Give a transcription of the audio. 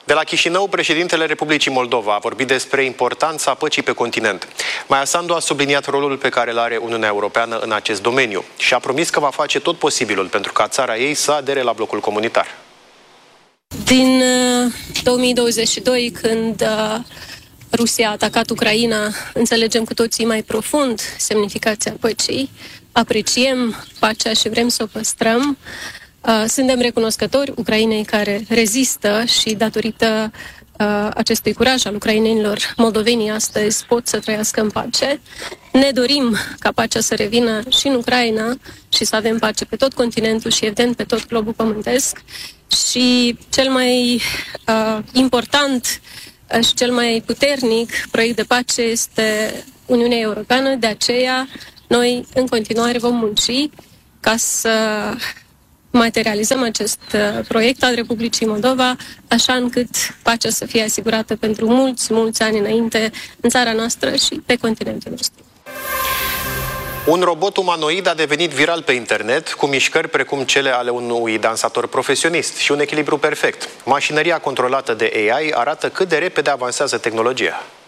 De la Chișinău, președintele Republicii Moldova a vorbit despre importanța păcii pe continent. Maia Sandu a subliniat rolul pe care îl are Uniunea Europeană în acest domeniu și a promis că va face tot posibilul pentru ca țara ei să adere la blocul comunitar. Din 2022, când Rusia a atacat Ucraina, înțelegem cu toții mai profund semnificația păcii, apreciem pacea și vrem să o păstrăm. Suntem recunoscători Ucrainei care rezistă și datorită acestui curaj al ucrainenilor, moldovenii astăzi pot să trăiască în pace. Ne dorim ca pacea să revină și în Ucraina și să avem pace pe tot continentul și evident pe tot globul pământesc. Și cel mai important și cel mai puternic proiect de pace este Uniunea Europeană, de aceea noi în continuare vom munci ca să materializăm acest proiect al Republicii Moldova, așa încât pacea să fie asigurată pentru mulți ani înainte în țara noastră și pe continentul nostru. Un robot umanoid a devenit viral pe internet cu mișcări precum cele ale unui dansator profesionist și un echilibru perfect. Mașinăria controlată de AI arată cât de repede avansează tehnologia.